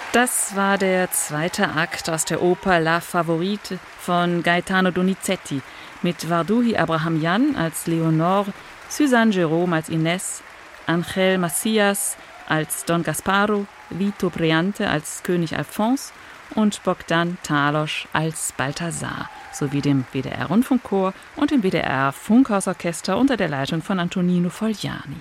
Das war der zweite Akt aus der Oper La Favorite von Gaetano Donizetti mit Varduhi Abrahamyan als Leonore, Suzanne Jerome als Inés, Ángel Macías als Don Gasparo, Vito Briante als König Alphonse und Bogdan Talos als Balthasar, sowie dem WDR-Rundfunkchor und dem WDR-Funkhausorchester unter der Leitung von Antonino Fogliani.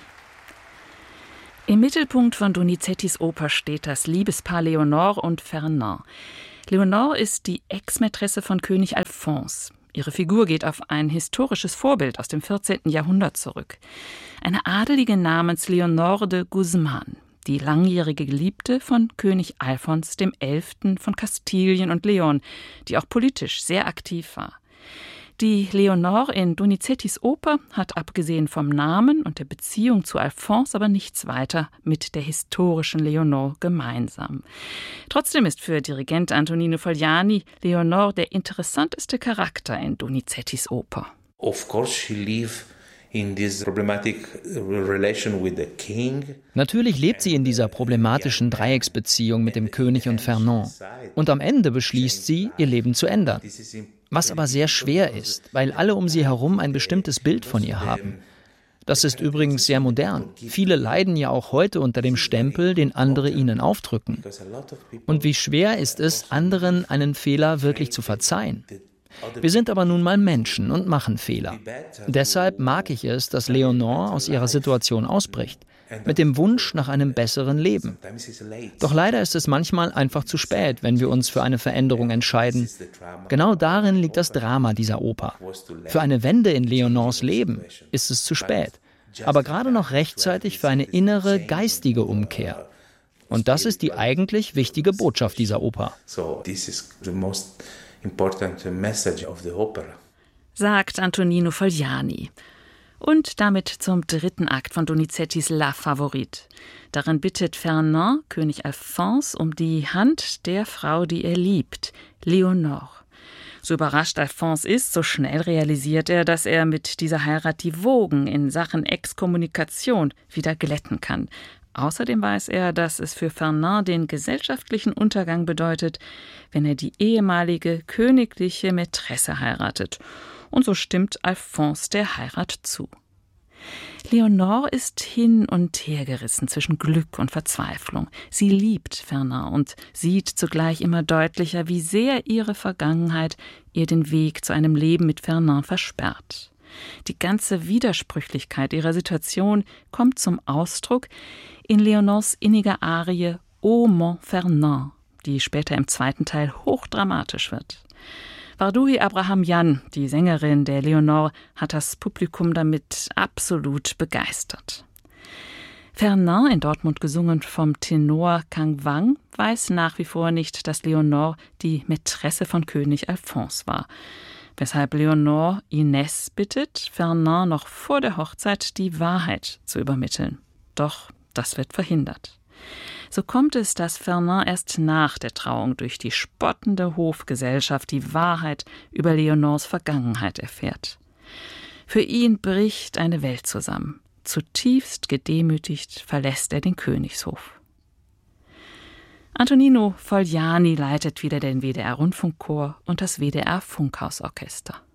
Im Mittelpunkt von Donizettis Oper steht das Liebespaar Leonore und Fernand. Leonore ist die Ex-Mätresse von König Alphonse. Ihre Figur geht auf ein historisches Vorbild aus dem 14. Jahrhundert zurück. Eine Adelige namens Leonore de Guzman, die langjährige Geliebte von König Alphons XI. Von Kastilien und Leon, die auch politisch sehr aktiv war. Die Leonore in Donizettis Oper hat abgesehen vom Namen und der Beziehung zu Alphonse aber nichts weiter mit der historischen Leonore gemeinsam. Trotzdem ist für Dirigent Antonino Fogliani Leonore der interessanteste Charakter in Donizettis Oper. Of course she lived in this problematic relation with the king. Natürlich lebt sie in dieser problematischen Dreiecksbeziehung mit dem König und Fernand. Und am Ende beschließt sie, ihr Leben zu ändern. Was aber sehr schwer ist, weil alle um sie herum ein bestimmtes Bild von ihr haben. Das ist übrigens sehr modern. Viele leiden ja auch heute unter dem Stempel, den andere ihnen aufdrücken. Und wie schwer ist es, anderen einen Fehler wirklich zu verzeihen? Wir sind aber nun mal Menschen und machen Fehler. Deshalb mag ich es, dass Leonore aus ihrer Situation ausbricht, mit dem Wunsch nach einem besseren Leben. Doch leider ist es manchmal einfach zu spät, wenn wir uns für eine Veränderung entscheiden. Genau darin liegt das Drama dieser Oper. Für eine Wende in Leonores Leben ist es zu spät, aber gerade noch rechtzeitig für eine innere, geistige Umkehr. Und das ist die eigentlich wichtige Botschaft dieser Oper. Sagt Antonino Fogliani. Und damit zum dritten Akt von Donizettis La Favorite. Darin bittet Fernand, König Alphonse, um die Hand der Frau, die er liebt, Leonore. So überrascht Alphonse ist, so schnell realisiert er, dass er mit dieser Heirat die Wogen in Sachen Exkommunikation wieder glätten kann. Außerdem weiß er, dass es für Fernand den gesellschaftlichen Untergang bedeutet, wenn er die ehemalige königliche Mätresse heiratet. Und so stimmt Alphonse der Heirat zu. Leonore ist hin und her gerissen zwischen Glück und Verzweiflung. Sie liebt Fernand und sieht zugleich immer deutlicher, wie sehr ihre Vergangenheit ihr den Weg zu einem Leben mit Fernand versperrt. Die ganze Widersprüchlichkeit ihrer Situation kommt zum Ausdruck in Leonores inniger Arie O mon Fernand, die später im zweiten Teil hochdramatisch wird. Varduhi Abrahamyan, die Sängerin der Leonore, hat das Publikum damit absolut begeistert. Fernand, in Dortmund gesungen vom Tenor Kang Wang, weiß nach wie vor nicht, dass Leonore die Mätresse von König Alphonse war. Weshalb Leonore Inés bittet, Fernand noch vor der Hochzeit die Wahrheit zu übermitteln. Doch das wird verhindert. So kommt es, dass Fernand erst nach der Trauung durch die spottende Hofgesellschaft die Wahrheit über Leonores Vergangenheit erfährt. Für ihn bricht eine Welt zusammen. Zutiefst gedemütigt verlässt er den Königshof. Antonino Fogliani leitet wieder den WDR-Rundfunkchor und das WDR-Funkhausorchester.